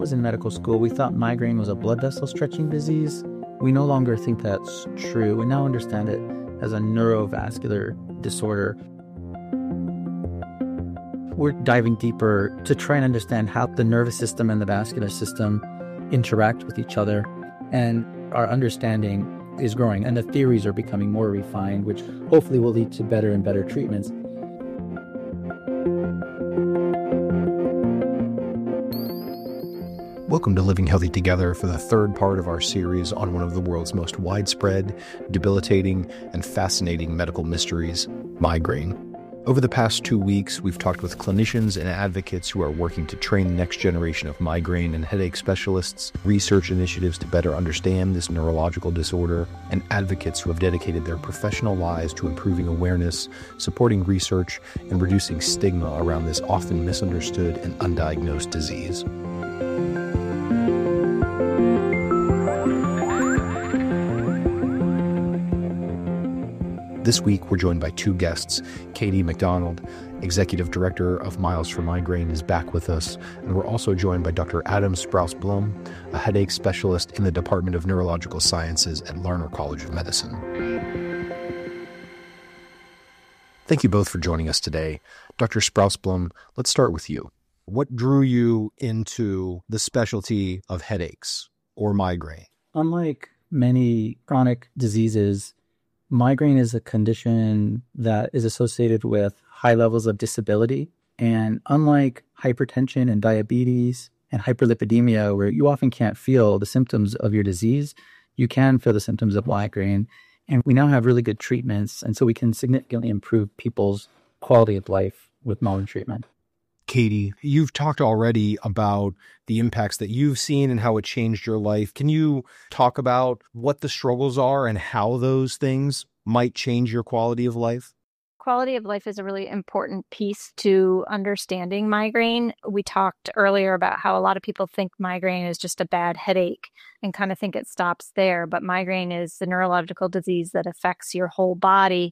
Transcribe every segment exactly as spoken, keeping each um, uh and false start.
was in medical school, we thought migraine was a blood vessel stretching disease. We no longer think that's true. We now understand it as a neurovascular disorder. We're diving deeper to try and understand how the nervous system and the vascular system interact with each other. And our understanding is growing, and the theories are becoming more refined, which hopefully will lead to better and better treatments. Welcome to Living Healthy Together for the third part of our series on one of the world's most widespread, debilitating, and fascinating medical mysteries, migraine. Over the past two weeks, we've talked with clinicians and advocates who are working to train the next generation of migraine and headache specialists, research initiatives to better understand this neurological disorder, and advocates who have dedicated their professional lives to improving awareness, supporting research, and reducing stigma around this often misunderstood and undiagnosed disease. This week, we're joined by two guests. Katie McDonald, Executive Director of Miles for Migraine, is back with us. And we're also joined by Doctor Adam Sprouse-Blum, a headache specialist in the Department of Neurological Sciences at Larner College of Medicine. Thank you both for joining us today. Doctor Sprouse-Blum, let's start with you. What drew you into the specialty of headaches or migraine? Unlike many chronic diseases, migraine is a condition that is associated with high levels of disability. And unlike hypertension and diabetes and hyperlipidemia, where you often can't feel the symptoms of your disease, you can feel the symptoms of migraine. And we now have really good treatments. And so we can significantly improve people's quality of life with modern treatment. Katie, you've talked already about the impacts that you've seen and how it changed your life. Can you talk about what the struggles are and how those things might change your quality of life? Quality of life is a really important piece to understanding migraine. We talked earlier about how a lot of people think migraine is just a bad headache and kind of think it stops there. But migraine is a neurological disease that affects your whole body.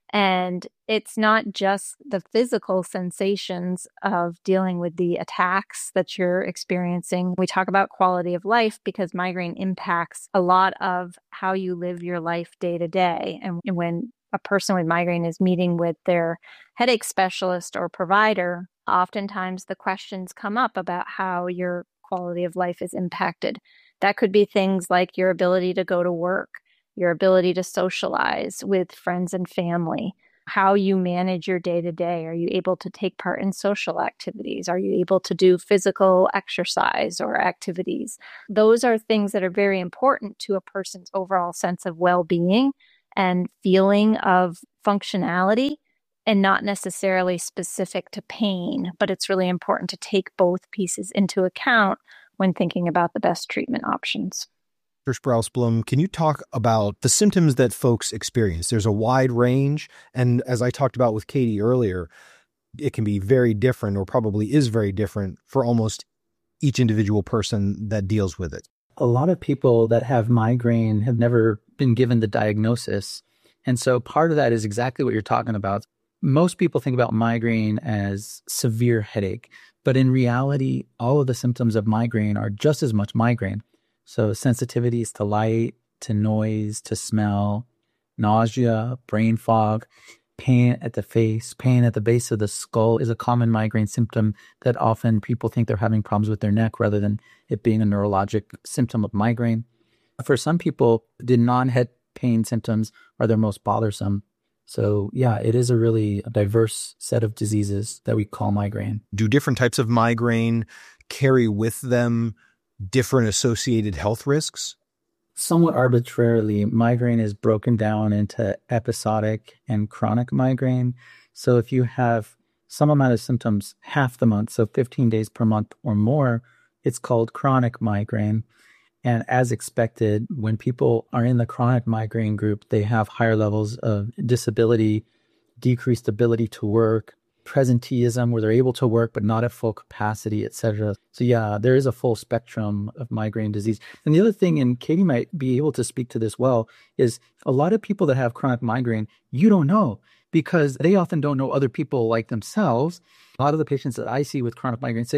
And it's not just the physical sensations of dealing with the attacks that you're experiencing. We talk about quality of life because migraine impacts a lot of how you live your life day to day. And when a person with migraine is meeting with their headache specialist or provider, oftentimes the questions come up about how your quality of life is impacted. That could be things like your ability to go to work, your ability to socialize with friends and family, how you manage your day-to-day. Are you able to take part in social activities? Are you able to do physical exercise or activities? Those are things that are very important to a person's overall sense of well-being and feeling of functionality, and not necessarily specific to pain. But it's really important to take both pieces into account when thinking about the best treatment options. Doctor Sprouse-Blum, can you talk about the symptoms that folks experience? There's a wide range, and as I talked about with Katie earlier, it can be very different, or probably is very different for almost each individual person that deals with it. A lot of people that have migraine have never been given the diagnosis. And so part of that is exactly what you're talking about. Most people think about migraine as severe headache, but in reality, all of the symptoms of migraine are just as much migraine. So sensitivities to light, to noise, to smell, nausea, brain fog, pain at the face, pain at the base of the skull is a common migraine symptom that often people think they're having problems with their neck rather than it being a neurologic symptom of migraine. For some people, the non-head pain symptoms are their most bothersome. So yeah, it is a really diverse set of diseases that we call migraine. Do different types of migraine carry with them different associated health risks? Somewhat arbitrarily, migraine is broken down into episodic and chronic migraine. So if you have some amount of symptoms half the month, so fifteen days per month or more, it's called chronic migraine. And as expected, when people are in the chronic migraine group, they have higher levels of disability, decreased ability to work, presenteeism, where they're able to work but not at full capacity, et cetera. So yeah, there is a full spectrum of migraine disease. And the other thing, and Katie might be able to speak to this well, is a lot of people that have chronic migraine, you don't know because they often don't know other people like themselves. A lot of the patients that I see with chronic migraine say,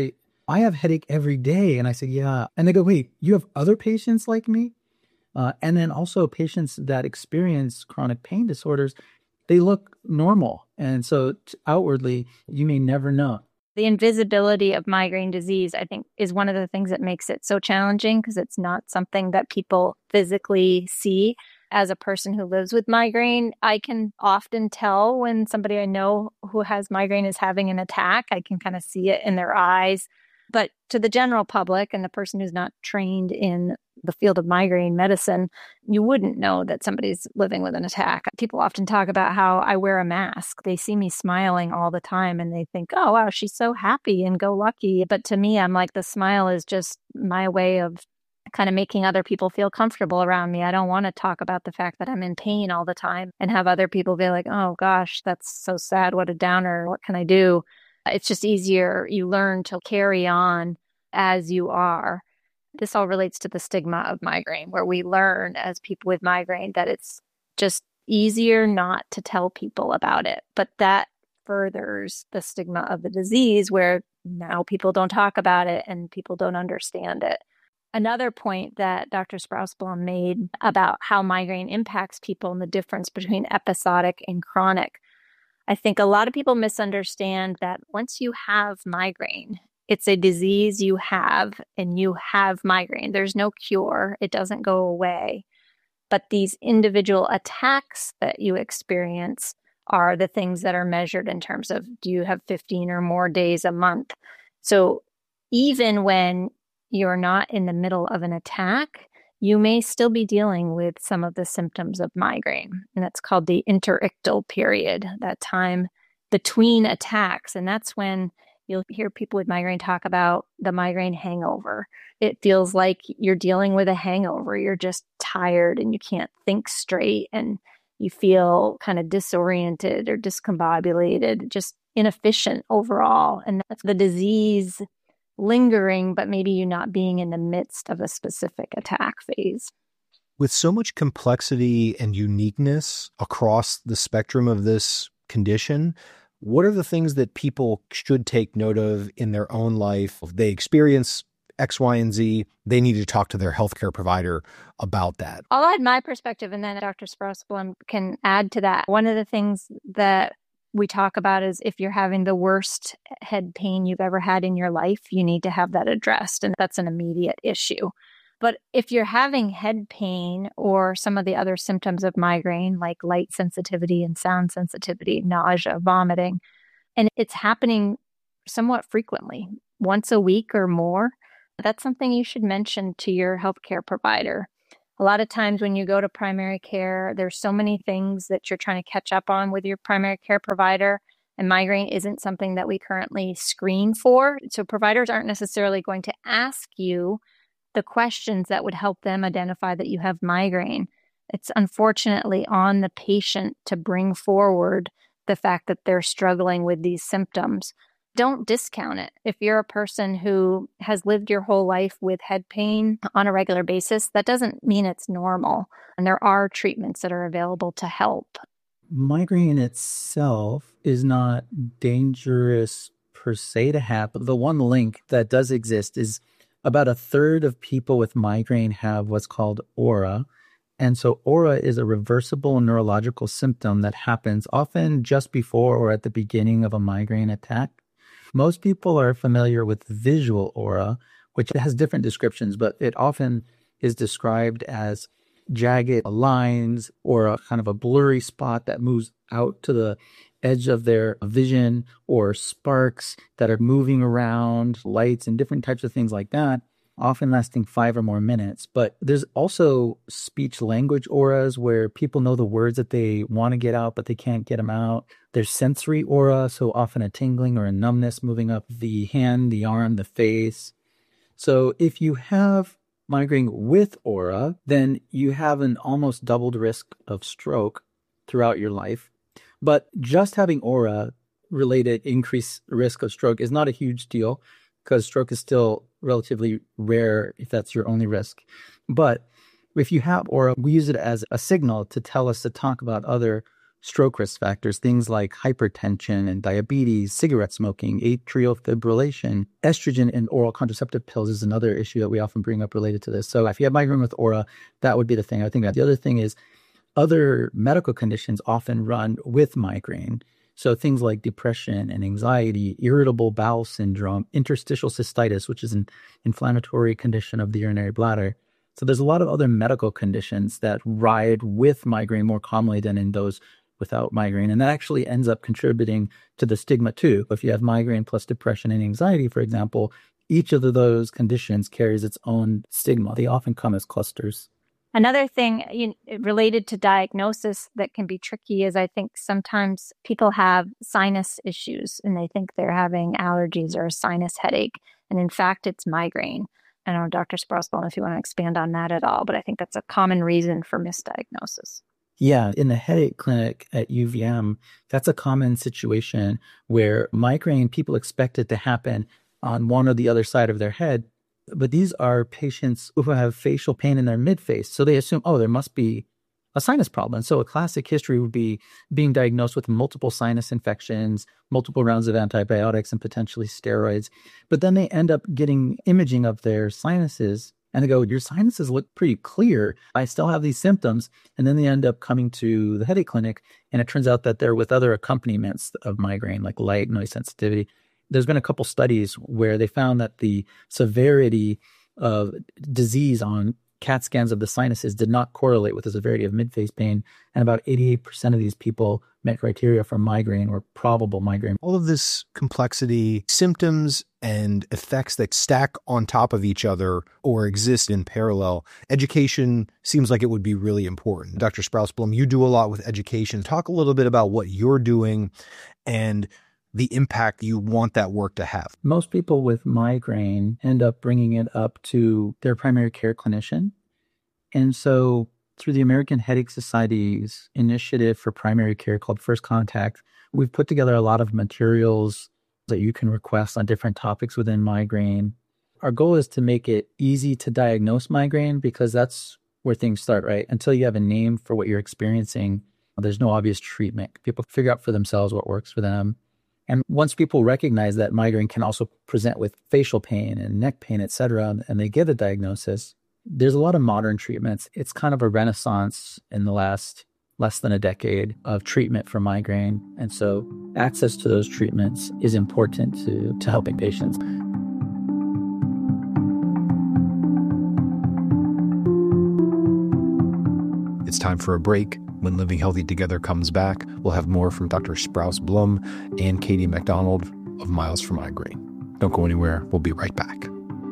I have headache every day. And I said, yeah. And they go, wait, you have other patients like me? Uh, and then also patients that experience chronic pain disorders, they look normal. And so t- outwardly, you may never know. The invisibility of migraine disease, I think, is one of the things that makes it so challenging because it's not something that people physically see. As a person who lives with migraine, I can often tell when somebody I know who has migraine is having an attack. I can kind of see it in their eyes. But to the general public and the person who's not trained in the field of migraine medicine, you wouldn't know that somebody's living with an attack. People often talk about how I wear a mask. They see me smiling all the time and they think, oh, wow, she's so happy and go lucky. But to me, I'm like, the smile is just my way of kind of making other people feel comfortable around me. I don't want to talk about the fact that I'm in pain all the time and have other people be like, oh gosh, that's so sad. What a downer. What can I do? It's just easier. You learn to carry on as you are. This all relates to the stigma of migraine, where we learn as people with migraine that it's just easier not to tell people about it. But that furthers the stigma of the disease, where now people don't talk about it and people don't understand it. Another point that Doctor Sprausbaum made about how migraine impacts people and the difference between episodic and chronic. I think a lot of people misunderstand that once you have migraine, it's a disease you have and you have migraine. There's no cure. It doesn't go away. But these individual attacks that you experience are the things that are measured in terms of, do you have fifteen or more days a month? So even when you're not in the middle of an attack, you may still be dealing with some of the symptoms of migraine. And that's called the interictal period, that time between attacks. And that's when you'll hear people with migraine talk about the migraine hangover. It feels like you're dealing with a hangover. You're just tired and you can't think straight and you feel kind of disoriented or discombobulated, just inefficient overall. And that's the disease lingering, but maybe you not being in the midst of a specific attack phase. With so much complexity and uniqueness across the spectrum of this condition, what are the things that people should take note of in their own life? If they experience X, Y, and Z, they need to talk to their healthcare provider about that. I'll add my perspective and then Doctor Sprausbaum can add to that. One of the things that we talk about is if you're having the worst head pain you've ever had in your life, you need to have that addressed. And that's an immediate issue. But if you're having head pain or some of the other symptoms of migraine, like light sensitivity and sound sensitivity, nausea, vomiting, and it's happening somewhat frequently, once a week or more, that's something you should mention to your healthcare provider. A lot of times when you go to primary care, there's so many things that you're trying to catch up on with your primary care provider, and migraine isn't something that we currently screen for. So providers aren't necessarily going to ask you the questions that would help them identify that you have migraine. It's unfortunately on the patient to bring forward the fact that they're struggling with these symptoms. Don't discount it. If you're a person who has lived your whole life with head pain on a regular basis, that doesn't mean it's normal. And there are treatments that are available to help. Migraine itself is not dangerous per se to have, but the one link that does exist is about a third of people with migraine have what's called aura. And so aura is a reversible neurological symptom that happens often just before or at the beginning of a migraine attack. Most people are familiar with visual aura, which has different descriptions, but it often is described as jagged lines or a kind of a blurry spot that moves out to the edge of their vision, or sparks that are moving around, lights and different types of things like that, often lasting five or more minutes. But there's also speech language auras where people know the words that they want to get out, but they can't get them out. There's sensory aura, so often a tingling or a numbness moving up the hand, the arm, the face. So if you have migraine with aura, then you have an almost doubled risk of stroke throughout your life. But just having aura related increased risk of stroke is not a huge deal, because stroke is still relatively rare if that's your only risk. But if you have aura, we use it as a signal to tell us to talk about other stroke risk factors, things like hypertension and diabetes, cigarette smoking, atrial fibrillation. Estrogen and oral contraceptive pills is another issue that we often bring up related to this. So if you have migraine with aura, that would be the thing I think about. The other thing is other medical conditions often run with migraine. So things like depression and anxiety, irritable bowel syndrome, interstitial cystitis, which is an inflammatory condition of the urinary bladder. So there's a lot of other medical conditions that ride with migraine more commonly than in those without migraine. And that actually ends up contributing to the stigma too. If you have migraine plus depression and anxiety, for example, each of those conditions carries its own stigma. They often come as clusters. Another thing you know, related to diagnosis that can be tricky is I think sometimes people have sinus issues and they think they're having allergies or a sinus headache. And in fact, it's migraine. I don't know, Doctor Sprouse-Blum, if you want to expand on that at all, but I think that's a common reason for misdiagnosis. Yeah, in the headache clinic at U V M, that's a common situation where migraine, people expect it to happen on one or the other side of their head. But these are patients who have facial pain in their midface. So they assume, oh, there must be a sinus problem. So a classic history would be being diagnosed with multiple sinus infections, multiple rounds of antibiotics, and potentially steroids. But then they end up getting imaging of their sinuses and they go, your sinuses look pretty clear. I still have these symptoms. And then they end up coming to the headache clinic. And it turns out that they're with other accompaniments of migraine, like light, noise sensitivity. There's been a couple studies where they found that the severity of disease on CAT scans of the sinuses did not correlate with the severity of midface pain. And about eighty-eight percent of these people met criteria for migraine or probable migraine. All of this complexity, symptoms and effects that stack on top of each other or exist in parallel. Education seems like it would be really important. Doctor Sprouse-Blum, you do a lot with education. Talk a little bit about what you're doing and the impact you want that work to have. Most people with migraine end up bringing it up to their primary care clinician. And so through the American Headache Society's initiative for primary care called First Contact, we've put together a lot of materials that you can request on different topics within migraine. Our goal is to make it easy to diagnose migraine because that's where things start, right? Until you have a name for what you're experiencing, there's no obvious treatment. People figure out for themselves what works for them. And once people recognize that migraine can also present with facial pain and neck pain, et cetera, and they get a diagnosis, there's a lot of modern treatments. It's kind of a renaissance in the last less than a decade of treatment for migraine. And so access to those treatments is important to, to helping patients. It's time for a break. When Living Healthy Together comes back, we'll have more from Doctor Sprouse-Blum and Katie McDonald of Miles for Migraine. Don't go anywhere. We'll be right back.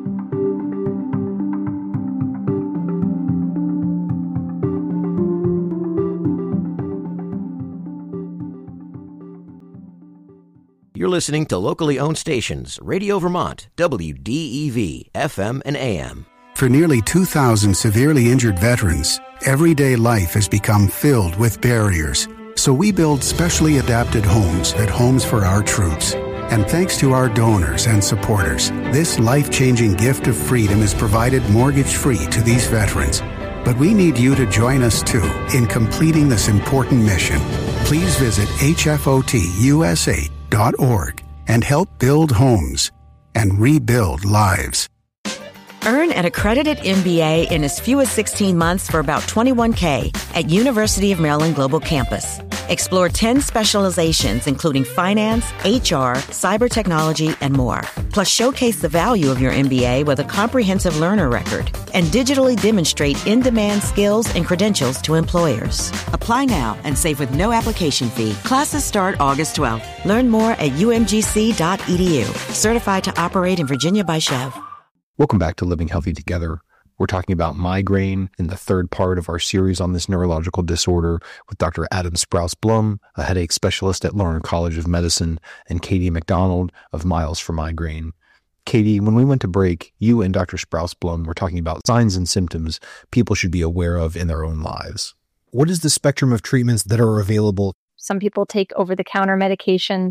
You're listening to locally owned stations, Radio Vermont, W D E V, F M and A M. For nearly two thousand severely injured veterans, everyday life has become filled with barriers. So we build specially adapted homes at Homes for Our Troops. And thanks to our donors and supporters, this life-changing gift of freedom is provided mortgage-free to these veterans. But we need you to join us, too, in completing this important mission. Please visit H F O T U S A dot org and help build homes and rebuild lives. Earn an accredited M B A in as few as sixteen months for about twenty-one thousand dollars at University of Maryland Global Campus. Explore ten specializations, including finance, H R, cyber technology, and more. Plus, showcase the value of your M B A with a comprehensive learner record and digitally demonstrate in-demand skills and credentials to employers. Apply now and save with no application fee. Classes start August twelfth. Learn more at U M G C dot E D U. Certified to operate in Virginia by Chev. Welcome back to Living Healthy Together. We're talking about migraine in the third part of our series on this neurological disorder with Doctor Adam Sprouse-Blum, a headache specialist at Loren College of Medicine, and Katie McDonald of Miles for Migraine. Katie, when we went to break, you and Doctor Sprouse-Blum were talking about signs and symptoms people should be aware of in their own lives. What is the spectrum of treatments that are available? Some people take over-the-counter medications.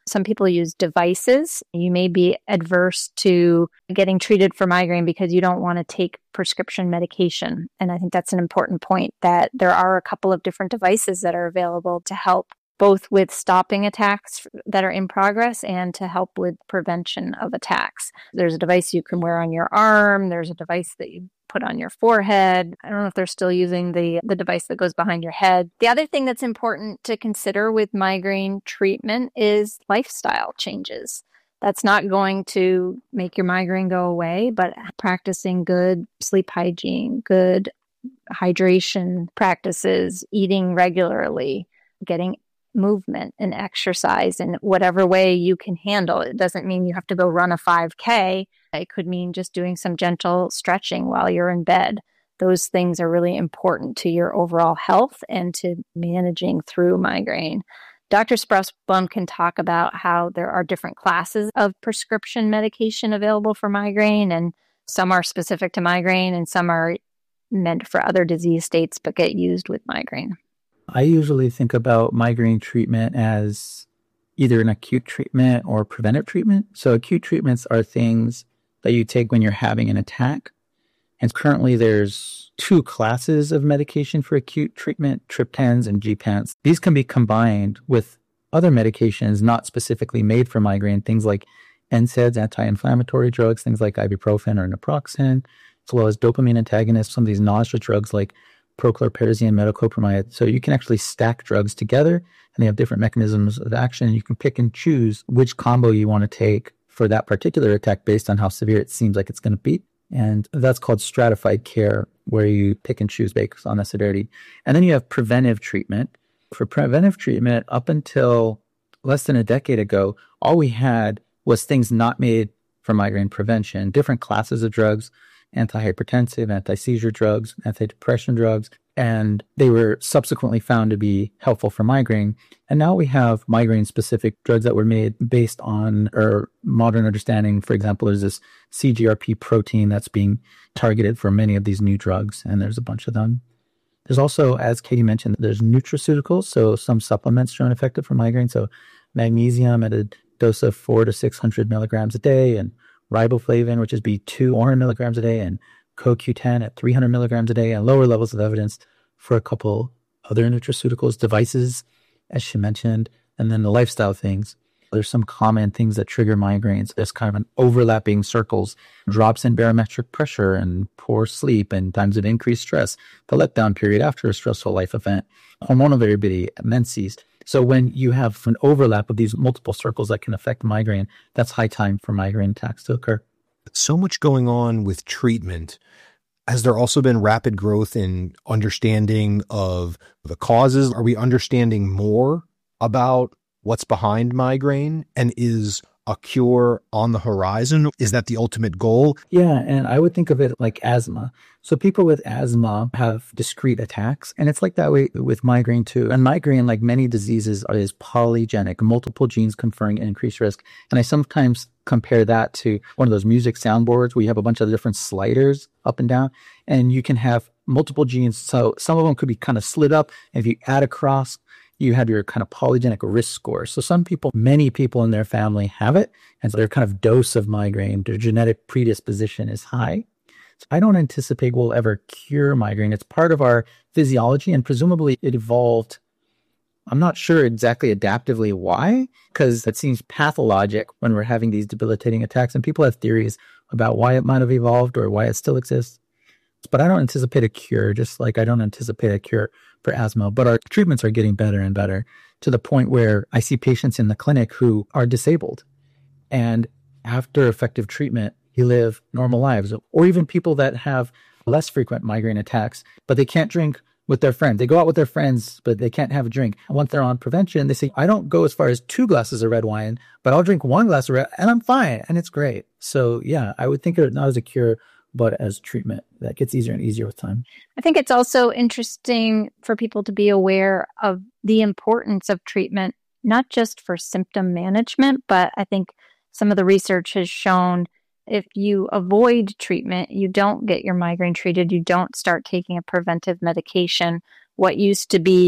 Some people use devices. You may be adverse to getting treated for migraine because you don't want to take prescription medication. And I think that's an important point, that there are a couple of different devices that are available to help both with stopping attacks that are in progress and to help with prevention of attacks. There's a device you can wear on your arm. There's a device that you put on your forehead. I don't know if they're still using the, the device that goes behind your head. The other thing that's important to consider with migraine treatment is lifestyle changes. That's not going to make your migraine go away, but practicing good sleep hygiene, good hydration practices, eating regularly, getting movement and exercise in whatever way you can handle. It doesn't mean you have to go run a five K. It could mean just doing some gentle stretching while you're in bed. Those things are really important to your overall health and to managing through migraine. Doctor Sprouse-Blum can talk about how there are different classes of prescription medication available for migraine, and some are specific to migraine and some are meant for other disease states but get used with migraine. I usually think about migraine treatment as either an acute treatment or preventive treatment. So acute treatments are things that you take when you're having an attack. And currently there's two classes of medication for acute treatment, triptans and gepants. These can be combined with other medications not specifically made for migraine, things like N SAIDs, anti-inflammatory drugs, things like ibuprofen or naproxen, as well as dopamine antagonists, some of these nausea drugs like prochlorperazine, metoclopramide. So you can actually stack drugs together and they have different mechanisms of action. You can pick and choose which combo you want to take for that particular attack based on how severe it seems like it's going to be. And that's called stratified care, where you pick and choose based on the severity. And then you have preventive treatment. For preventive treatment, up until less than a decade ago, all we had was things not made for migraine prevention, different classes of drugs, antihypertensive, anti-seizure drugs, antidepressant drugs, and they were subsequently found to be helpful for migraine. And now we have migraine-specific drugs that were made based on our modern understanding. For example, there's this C G R P protein that's being targeted for many of these new drugs, and there's a bunch of them. There's also, as Katie mentioned, there's nutraceuticals, so some supplements shown effective for migraine. So magnesium at a dose of four to six hundred milligrams a day, and riboflavin, which is B two, four hundred milligrams a day, and C O Q ten at three hundred milligrams a day, and lower levels of evidence for a couple other nutraceuticals, devices, as she mentioned, and then the lifestyle things. There's some common things that trigger migraines. There's kind of an overlapping circles, drops in barometric pressure and poor sleep and times of increased stress, the letdown period after a stressful life event, hormonal variability, menses. So when you have an overlap of these multiple circles that can affect migraine, that's high time for migraine attacks to occur. So much going on with treatment. Has there also been rapid growth in understanding of the causes? Are we understanding more about what's behind migraine? And is a cure on the horizon? Is that the ultimate goal? Yeah, and I would think of it like asthma. So people with asthma have discrete attacks, and it's like that way with migraine too. And migraine, like many diseases, is polygenic, multiple genes conferring increased risk. And I sometimes compare that to one of those music soundboards where you have a bunch of different sliders up and down, and you can have multiple genes. So some of them could be kind of slid up, and if you add across, you have your kind of polygenic risk score. So some people, many people in their family have it, and so their kind of dose of migraine, their genetic predisposition is high. So I don't anticipate we'll ever cure migraine. It's part of our physiology, and presumably it evolved. I'm not sure exactly adaptively why, because it seems pathologic when we're having these debilitating attacks, and people have theories about why it might have evolved or why it still exists. But I don't anticipate a cure, just like I don't anticipate a cure for asthma. But our treatments are getting better and better to the point where I see patients in the clinic who are disabled. And after effective treatment, you live normal lives. Or even people that have less frequent migraine attacks, but they can't drink with their friends. They go out with their friends, but they can't have a drink. And once they're on prevention, they say, I don't go as far as two glasses of red wine, but I'll drink one glass of red and I'm fine. And it's great. So yeah, I would think of it not as a cure, but as treatment. That gets easier and easier with time. I think it's also interesting for people to be aware of the importance of treatment, not just for symptom management, but I think some of the research has shown if you avoid treatment, you don't get your migraine treated, you don't start taking a preventive medication, what used to be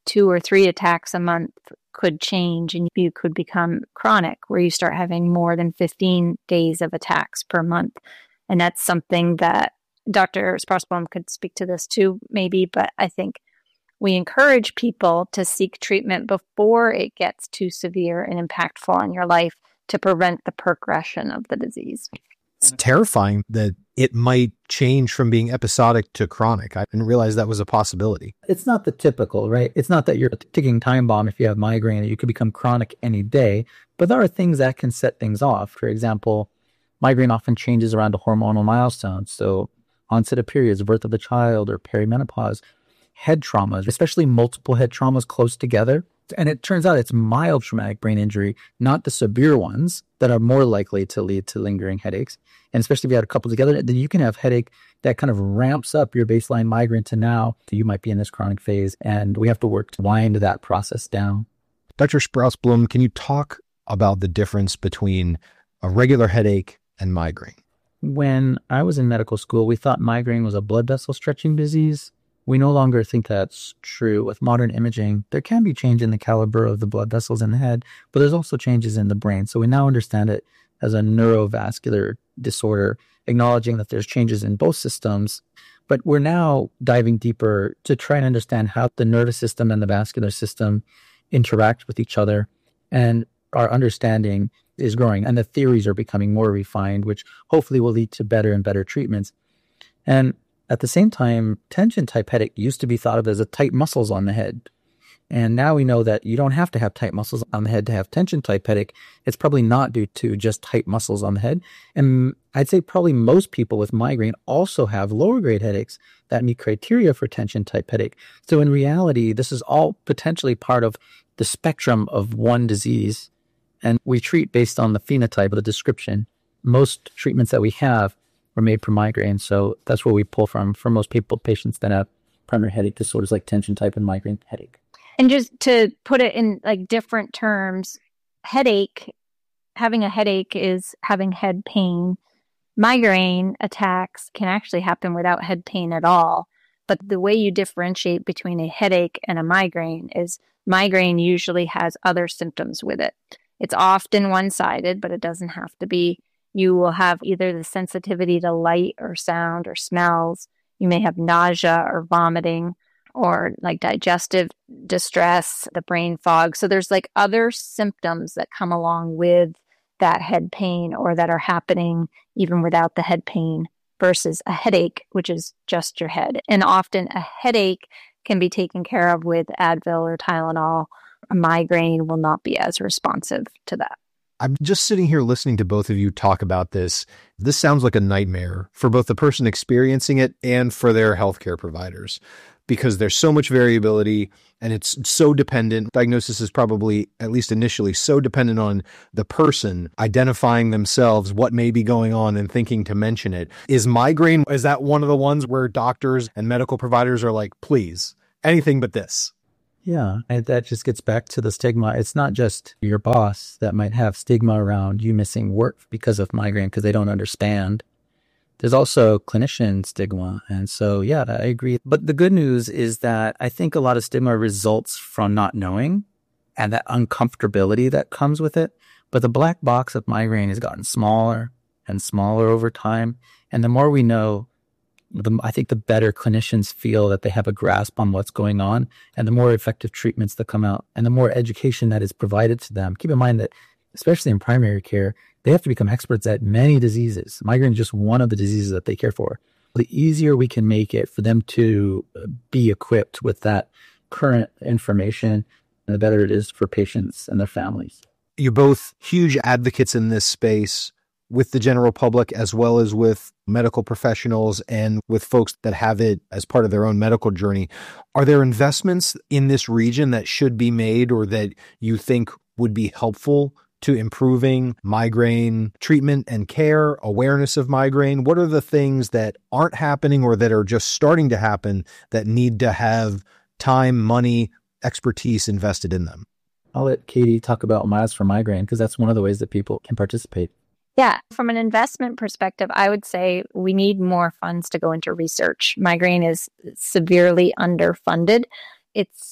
two or three attacks a month could change and you could become chronic, where you start having more than fifteen days of attacks per month. And that's something that Doctor Sprausbaum could speak to this too, maybe, but I think we encourage people to seek treatment before it gets too severe and impactful on your life to prevent the progression of the disease. It's terrifying that it might change from being episodic to chronic. I didn't realize that was a possibility. It's not the typical, right? It's not that you're a ticking time bomb if you have migraine, you could become chronic any day, but there are things that can set things off. For example, migraine often changes around a hormonal milestone. So onset of periods, birth of the child, or perimenopause. Head traumas, especially multiple head traumas close together. And it turns out it's mild traumatic brain injury, not the severe ones that are more likely to lead to lingering headaches. And especially if you had a couple together, then you can have headache that kind of ramps up your baseline migraine to now you might be in this chronic phase. And we have to work to wind that process down. Doctor Sprausbaum, can you talk about the difference between a regular headache and migraine? When I was in medical school, we thought migraine was a blood vessel stretching disease. We no longer think that's true. With modern imaging, there can be change in the caliber of the blood vessels in the head, but there's also changes in the brain. So we now understand it as a neurovascular disorder, acknowledging that there's changes in both systems. But we're now diving deeper to try and understand how the nervous system and the vascular system interact with each other. And our understanding is growing, and the theories are becoming more refined, which hopefully will lead to better and better treatments. And at the same time, tension-type headache used to be thought of as a tight muscles on the head. And now we know that you don't have to have tight muscles on the head to have tension-type headache. It's probably not due to just tight muscles on the head. And I'd say probably most people with migraine also have lower-grade headaches that meet criteria for tension-type headache. So in reality, this is all potentially part of the spectrum of one disease. And we treat based on the phenotype of the description. Most treatments that we have were made for migraine. So that's where we pull from for most people, patients that have primary headache disorders like tension type and migraine headache. And just to put it in like different terms, headache, having a headache is having head pain. Migraine attacks can actually happen without head pain at all. But the way you differentiate between a headache and a migraine is migraine usually has other symptoms with it. It's often one-sided, but it doesn't have to be. You will have either the sensitivity to light or sound or smells. You may have nausea or vomiting or like digestive distress, the brain fog. So there's like other symptoms that come along with that head pain or that are happening even without the head pain versus a headache, which is just your head. And often a headache can be taken care of with Advil or Tylenol. A migraine will not be as responsive to that. I'm just sitting here listening to both of you talk about this. This sounds like a nightmare for both the person experiencing it and for their healthcare providers, because there's so much variability and it's so dependent. Diagnosis is probably, at least initially, so dependent on the person identifying themselves, what may be going on and thinking to mention it. Is migraine, is that one of the ones where doctors and medical providers are like, please, anything but this? Yeah, and that just gets back to the stigma. It's not just your boss that might have stigma around you missing work because of migraine because they don't understand. There's also clinician stigma. And so, yeah, I agree. But the good news is that I think a lot of stigma results from not knowing and that uncomfortability that comes with it. But the black box of migraine has gotten smaller and smaller over time. And the more we know, The, I think the better clinicians feel that they have a grasp on what's going on and the more effective treatments that come out and the more education that is provided to them. Keep in mind that, especially in primary care, they have to become experts at many diseases. Migraine is just one of the diseases that they care for. The easier we can make it for them to be equipped with that current information, the better it is for patients and their families. You're both huge advocates in this space with the general public as well as with medical professionals and with folks that have it as part of their own medical journey. Are there investments in this region that should be made or that you think would be helpful to improving migraine treatment and care, awareness of migraine? What are the things that aren't happening or that are just starting to happen that need to have time, money, expertise invested in them? I'll let Katie talk about Miles for Migraine because that's one of the ways that people can participate. Yeah, from an investment perspective, I would say we need more funds to go into research. Migraine is severely underfunded. It's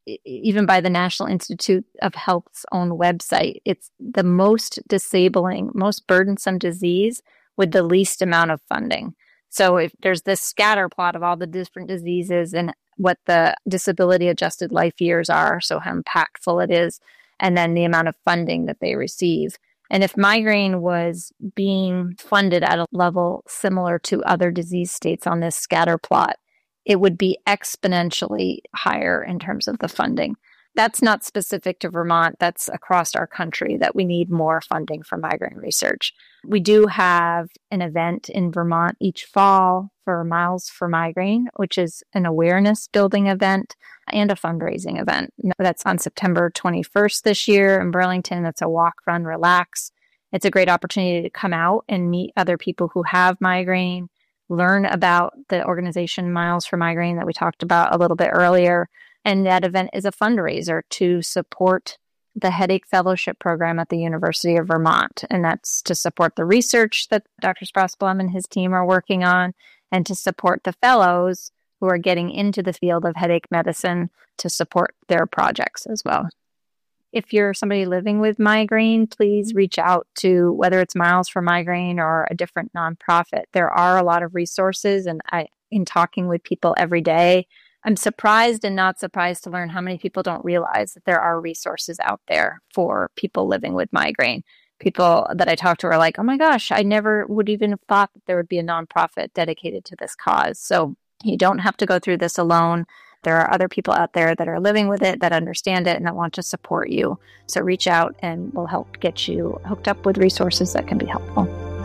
even by the National Institute of Health's own website. It's the most disabling, most burdensome disease with the least amount of funding. So if there's this scatter plot of all the different diseases and what the disability adjusted life years are, so how impactful it is, and then the amount of funding that they receive. And if migraine was being funded at a level similar to other disease states on this scatter plot, it would be exponentially higher in terms of the funding. That's not specific to Vermont. That's across our country that we need more funding for migraine research. We do have an event in Vermont each fall for Miles for Migraine, which is an awareness building event and a fundraising event. That's on September twenty-first this year in Burlington. That's a walk, run, relax. It's a great opportunity to come out and meet other people who have migraine, learn about the organization Miles for Migraine that we talked about a little bit earlier. And that event is a fundraiser to support the Headache Fellowship Program at the University of Vermont. And that's to support the research that Doctor Sprouse-Blum and his team are working on, and to support the fellows who are getting into the field of headache medicine to support their projects as well. If you're somebody living with migraine, please reach out to whether it's Miles for Migraine or a different nonprofit. There are a lot of resources, and I, in talking with people every day, I'm surprised and not surprised to learn how many people don't realize that there are resources out there for people living with migraine. People that I talk to are like, oh my gosh, I never would even have thought that there would be a nonprofit dedicated to this cause. So you don't have to go through this alone. There are other people out there that are living with it, that understand it, and that want to support you. So reach out and we'll help get you hooked up with resources that can be helpful.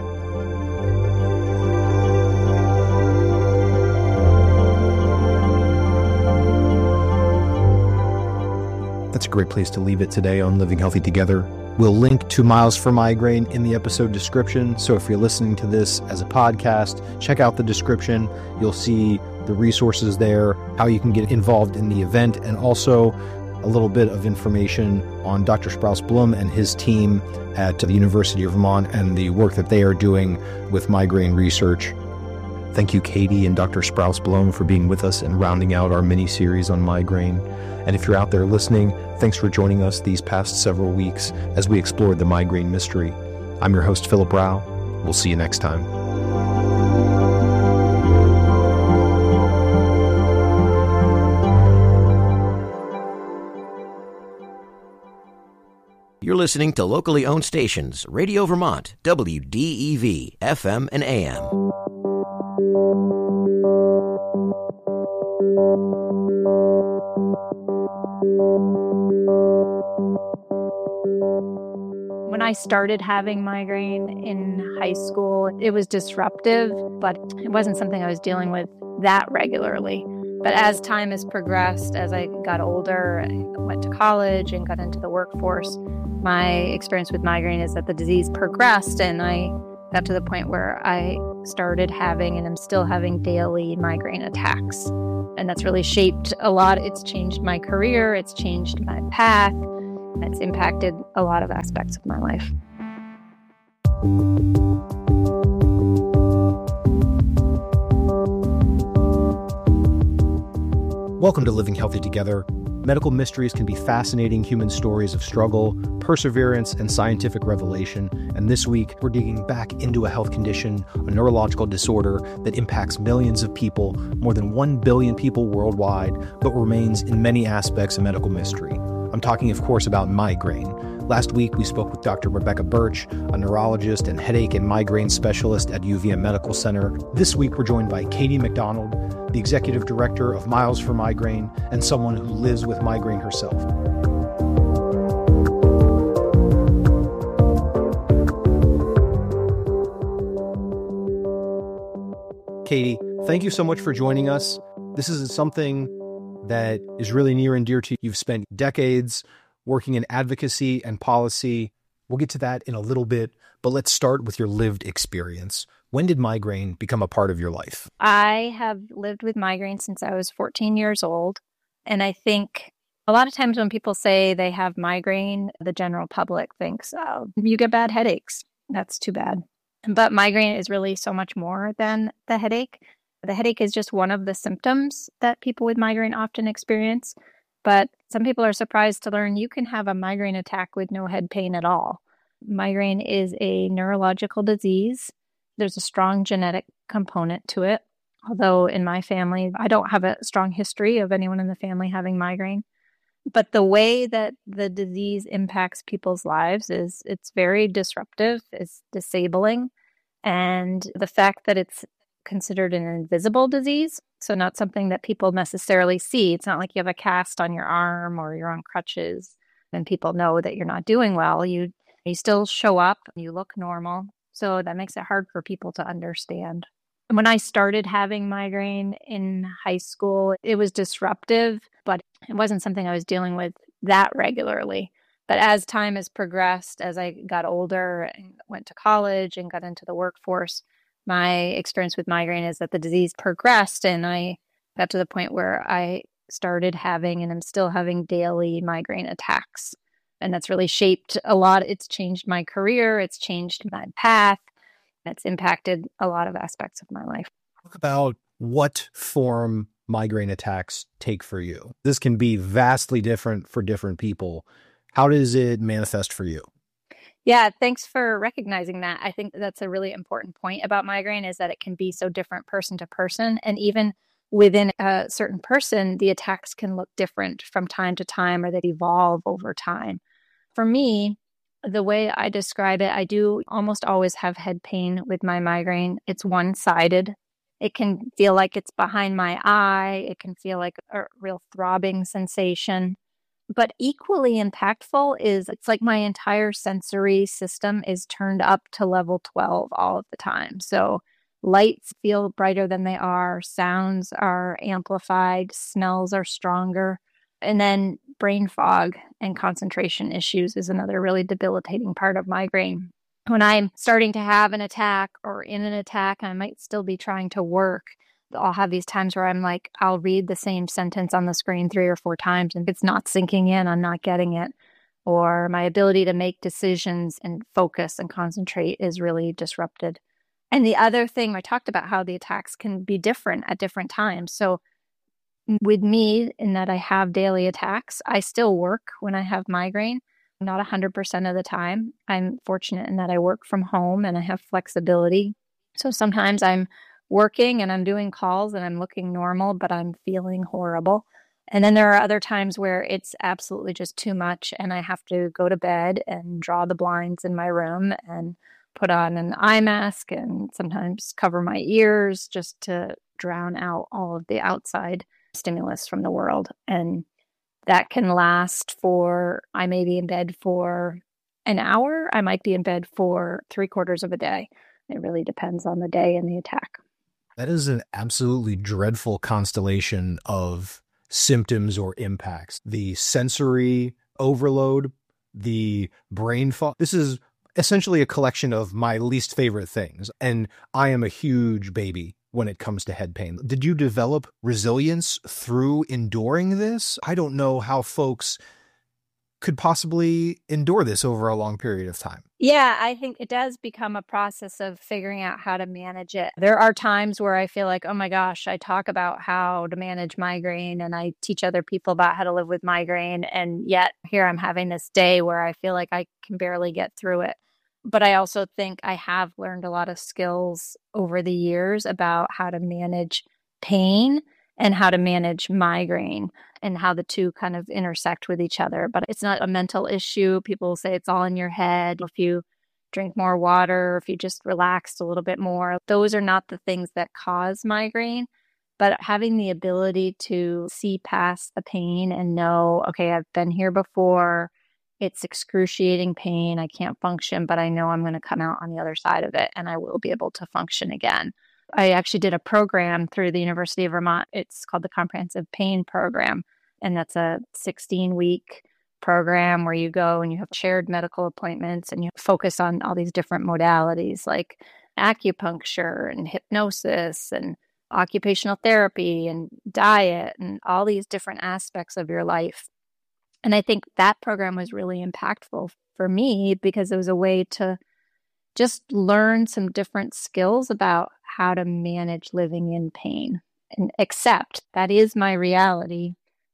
That's a great place to leave it today on Living Healthy Together. We'll link to Miles for Migraine in the episode description. So if you're listening to this as a podcast, check out the description. You'll see the resources there, how you can get involved in the event, and also a little bit of information on Doctor Sprouse-Blum and his team at the University of Vermont and the work that they are doing with migraine research. Thank you, Katie and Doctor Sprouse-Blum, for being with us and rounding out our mini-series on migraine. And if you're out there listening, thanks for joining us these past several weeks as we explored the migraine mystery. I'm your host, Philip Rao. We'll see you next time. You're listening to locally owned stations, Radio Vermont, W D E V, F M and A M. When I started having migraine in high school, it was disruptive, but it wasn't something I was dealing with that regularly. But as time has progressed, as I got older, I went to college and got into the workforce, my experience with migraine is that the disease progressed, and I got to the point where I started having and I'm still having daily migraine attacks. And that's really shaped a lot. It's changed my career. It's changed my path. It's impacted a lot of aspects of my life. Welcome to Living Healthy Together. Medical mysteries can be fascinating human stories of struggle, perseverance, and scientific revelation. And this week, we're digging back into a health condition, a neurological disorder that impacts millions of people, more than one billion people worldwide, but remains in many aspects a medical mystery. I'm talking, of course, about migraine. Last week, we spoke with Doctor Rebecca Birch, a neurologist and headache and migraine specialist at U V M Medical Center. This week, we're joined by Katie McDonald, the executive director of Miles for Migraine, and someone who lives with migraine herself. Katie, thank you so much for joining us. This is something that is really near and dear to you. You've spent decades working in advocacy and policy. We'll get to that in a little bit, but let's start with your lived experience. When did migraine become a part of your life? I have lived with migraine since I was fourteen years old. And I think a lot of times when people say they have migraine, the general public thinks, oh, you get bad headaches. That's too bad. But migraine is really so much more than the headache. The headache is just one of the symptoms that people with migraine often experience. But some people are surprised to learn you can have a migraine attack with no head pain at all. Migraine is a neurological disease. There's a strong genetic component to it. Although in my family, I don't have a strong history of anyone in the family having migraine. But the way that the disease impacts people's lives is it's very disruptive, it's disabling. And the fact that it's considered an invisible disease, so not something that people necessarily see. It's not like you have a cast on your arm or you're on crutches and people know that you're not doing well. You you still show up, you look normal. So that makes it hard for people to understand. When I started having migraine in high school, it was disruptive, but it wasn't something I was dealing with that regularly. But as time has progressed, as I got older and went to college and got into the workforce, my experience with migraine is that the disease progressed and I got to the point where I started having and I'm still having daily migraine attacks. And that's really shaped a lot. It's changed my career. It's changed my path. It's impacted a lot of aspects of my life. Talk about what form migraine attacks take for you. This can be vastly different for different people. How does it manifest for you? Yeah, thanks for recognizing that. I think that's a really important point about migraine is that it can be so different person to person. And even within a certain person, the attacks can look different from time to time or they evolve over time. For me, the way I describe it, I do almost always have head pain with my migraine. It's one-sided. It can feel like it's behind my eye. It can feel like a real throbbing sensation. But equally impactful is it's like my entire sensory system is turned up to level twelve all of the time. So lights feel brighter than they are. Sounds are amplified. Smells are stronger. And then brain fog and concentration issues is another really debilitating part of migraine. When I'm starting to have an attack or in an attack, I might still be trying to work. I'll have these times where I'm like, I'll read the same sentence on the screen three or four times and it's not sinking in, I'm not getting it. Or my ability to make decisions and focus and concentrate is really disrupted. And the other thing, I talked about how the attacks can be different at different times. So with me, in that I have daily attacks, I still work when I have migraine, not one hundred percent of the time. I'm fortunate in that I work from home and I have flexibility. So sometimes I'm working and I'm doing calls and I'm looking normal, but I'm feeling horrible. And then there are other times where it's absolutely just too much and I have to go to bed and draw the blinds in my room and put on an eye mask and sometimes cover my ears just to drown out all of the outside stimulus from the world. And that can last for, I may be in bed for an hour. I might be in bed for three quarters of a day. It really depends on the day and the attack. That is an absolutely dreadful constellation of symptoms or impacts. The sensory overload, the brain fog. This is essentially a collection of my least favorite things. And I am a huge baby when it comes to head pain. Did you develop resilience through enduring this? I don't know how folks could possibly endure this over a long period of time. Yeah, I think it does become a process of figuring out how to manage it. There are times where I feel like, oh my gosh, I talk about how to manage migraine and I teach other people about how to live with migraine. And yet here I'm having this day where I feel like I can barely get through it. But I also think I have learned a lot of skills over the years about how to manage pain and how to manage migraine and how the two kind of intersect with each other. But it's not a mental issue. People say it's all in your head. If you drink more water, if you just relaxed a little bit more, those are not the things that cause migraine. But having the ability to see past the pain and know, okay, I've been here before. It's excruciating pain. I can't function, but I know I'm going to come out on the other side of it and I will be able to function again. I actually did a program through the University of Vermont. It's called the Comprehensive Pain Program. And that's a sixteen week program where you go and you have shared medical appointments and you focus on all these different modalities like acupuncture and hypnosis and occupational therapy and diet and all these different aspects of your life. And I think that program was really impactful for me because it was a way to just learn some different skills about how to manage living in pain and accept that is my reality.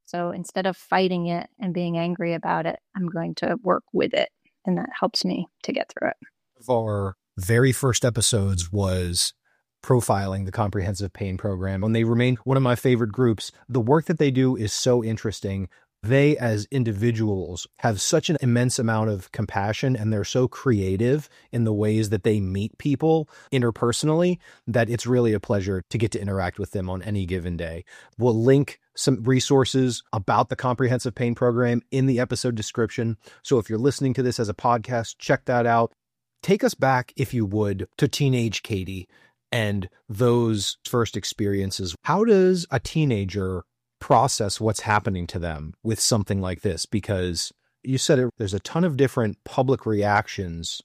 So instead of fighting it and being angry about it, I'm going to work with it. And that helps me to get through it. Our very first episodes was profiling the Comprehensive Pain Program, and they remain one of my favorite groups. The work that they do is so interesting. They, as individuals, have such an immense amount of compassion, and they're so creative in the ways that they meet people interpersonally that it's really a pleasure to get to interact with them on any given day. We'll link some resources about the Comprehensive Pain Program in the episode description. So if you're listening to this as a podcast, check that out. Take us back, if you would, to teenage Katie and those first experiences. How does a teenager process what's happening to them with something like this? Because you said it, there's a ton of different public reactions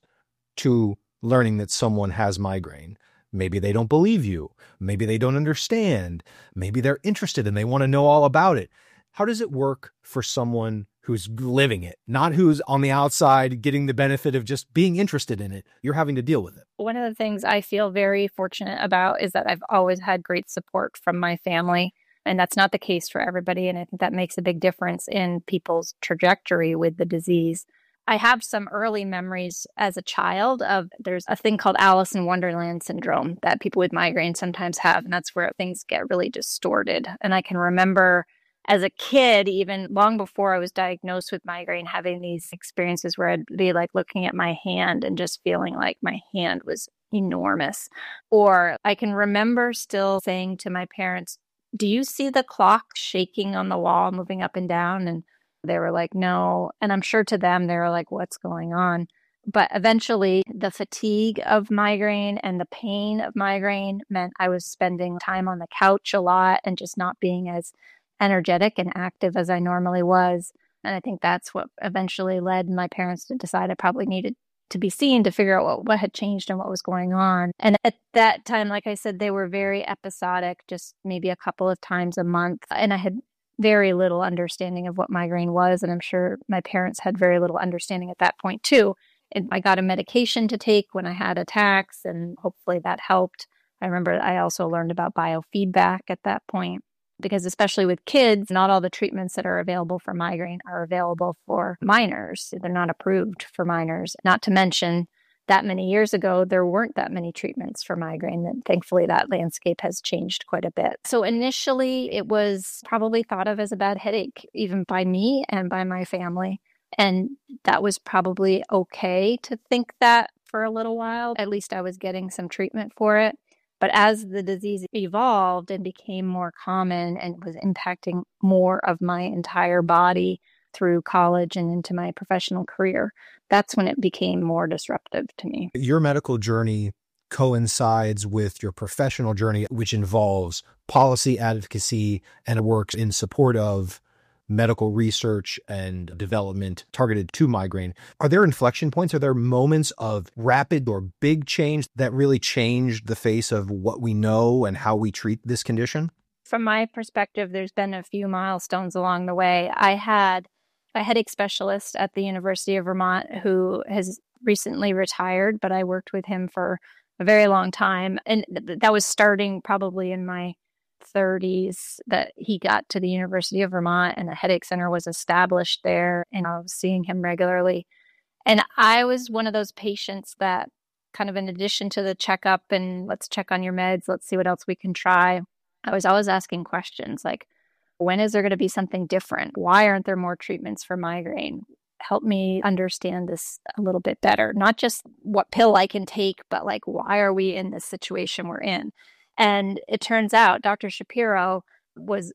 to learning that someone has migraine. Maybe they don't believe you. Maybe they don't understand. Maybe they're interested and they want to know all about it. How does it work for someone who's living it, not who's on the outside getting the benefit of just being interested in it? You're having to deal with it. One of the things I feel very fortunate about is that I've always had great support from my family. And that's not the case for everybody. And I think that makes a big difference in people's trajectory with the disease. I have some early memories as a child of there's a thing called Alice in Wonderland syndrome that people with migraine sometimes have. And that's where things get really distorted. And I can remember as a kid, even long before I was diagnosed with migraine, having these experiences where I'd be like looking at my hand and just feeling like my hand was enormous. Or I can remember still saying to my parents, do you see the clock shaking on the wall, moving up and down? And they were like, no. And I'm sure to them, they were like, what's going on? But eventually, the fatigue of migraine and the pain of migraine meant I was spending time on the couch a lot and just not being as energetic and active as I normally was. And I think that's what eventually led my parents to decide I probably needed to be seen to figure out what, what had changed and what was going on. And at that time, like I said, they were very episodic, just maybe a couple of times a month. And I had very little understanding of what migraine was. And I'm sure my parents had very little understanding at that point too. And I got a medication to take when I had attacks, and hopefully that helped. I remember I also learned about biofeedback at that point. Because especially with kids, not all the treatments that are available for migraine are available for minors. They're not approved for minors. Not to mention, that many years ago, there weren't that many treatments for migraine. And thankfully, that landscape has changed quite a bit. So initially, it was probably thought of as a bad headache, even by me and by my family. And that was probably okay to think that for a little while. At least I was getting some treatment for it. But as the disease evolved and became more common and was impacting more of my entire body through college and into my professional career, that's when it became more disruptive to me. Your medical journey coincides with your professional journey, which involves policy advocacy and works in support of medical research and development targeted to migraine. Are there inflection points? Are there moments of rapid or big change that really changed the face of what we know and how we treat this condition? From my perspective, there's been a few milestones along the way. I had a headache specialist at the University of Vermont who has recently retired, but I worked with him for a very long time. And th- that was starting probably in my thirties that he got to the University of Vermont and a headache center was established there, and I was seeing him regularly. And I was one of those patients that kind of in addition to the checkup and let's check on your meds, let's see what else we can try, I was always asking questions like, when is there going to be something different? Why aren't there more treatments for migraine? Help me understand this a little bit better. Not just what pill I can take, but like, why are we in this situation we're in? And it turns out Doctor Shapiro was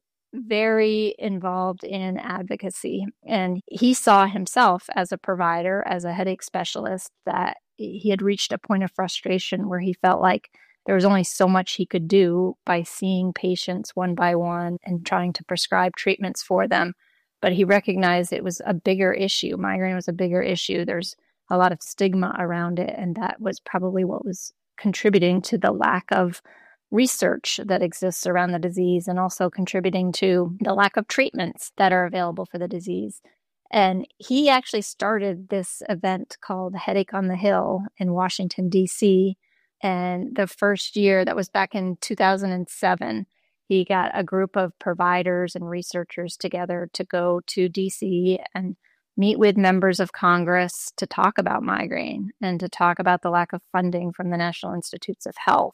very involved in advocacy. And he saw himself as a provider, as a headache specialist, that he had reached a point of frustration where he felt like there was only so much he could do by seeing patients one by one and trying to prescribe treatments for them. But he recognized it was a bigger issue. Migraine was a bigger issue. There's a lot of stigma around it. And that was probably what was contributing to the lack of research that exists around the disease, and also contributing to the lack of treatments that are available for the disease. And he actually started this event called Headache on the Hill in Washington, D C. And the first year, that was back in two thousand seven, He got a group of providers and researchers together to go to D C and meet with members of Congress to talk about migraine and to talk about the lack of funding from the National Institutes of Health,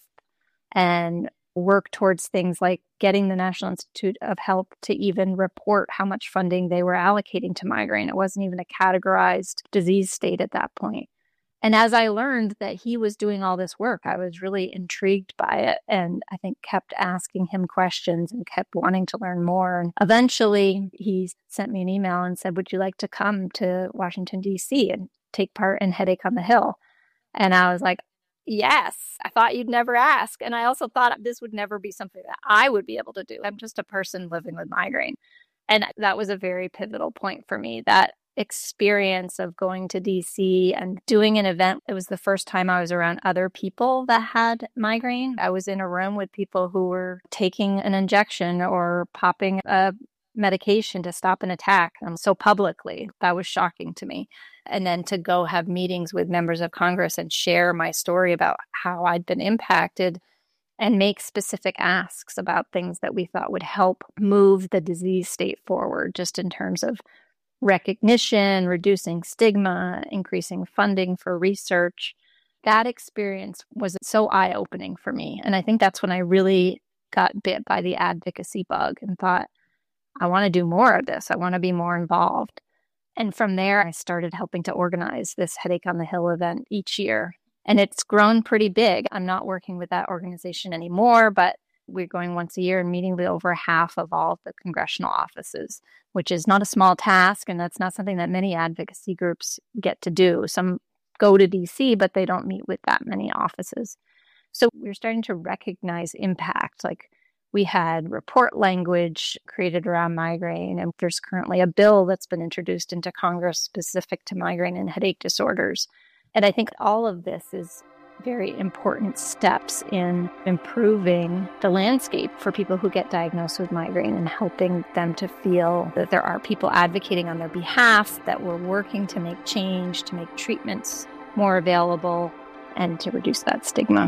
and work towards things like getting the National Institute of Health to even report how much funding they were allocating to migraine. It wasn't even a categorized disease state at that point. And as I learned that he was doing all this work, I was really intrigued by it, and I think kept asking him questions and kept wanting to learn more. And eventually he sent me an email and said, would you like to come to Washington, D C and take part in Headache on the Hill? And I was like, yes. I thought you'd never ask. And I also thought this would never be something that I would be able to do. I'm just a person living with migraine. And that was a very pivotal point for me, that experience of going to D C and doing an event. It was the first time I was around other people that had migraine. I was in a room with people who were taking an injection or popping a medication to stop an attack um, so publicly. That was shocking to me. And then to go have meetings with members of Congress and share my story about how I'd been impacted and make specific asks about things that we thought would help move the disease state forward, just in terms of recognition, reducing stigma, increasing funding for research. That experience was so eye-opening for me. And I think that's when I really got bit by the advocacy bug and thought, I want to do more of this. I want to be more involved. And from there, I started helping to organize this Headache on the Hill event each year. And it's grown pretty big. I'm not working with that organization anymore, but we're going once a year and meeting with over half of all of the congressional offices, which is not a small task. And that's not something that many advocacy groups get to do. Some go to D C, but they don't meet with that many offices. So we're starting to recognize impact. Like, we had report language created around migraine, and there's currently a bill that's been introduced into Congress specific to migraine and headache disorders. And I think all of this is very important steps in improving the landscape for people who get diagnosed with migraine and helping them to feel that there are people advocating on their behalf, that we're working to make change, to make treatments more available, and to reduce that stigma.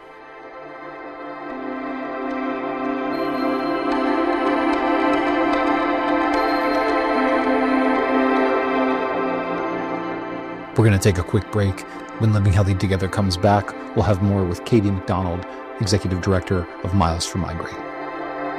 We're going to take a quick break. When Living Healthy Together comes back, we'll have more with Katie McDonald, Executive Director of Miles for Migraine.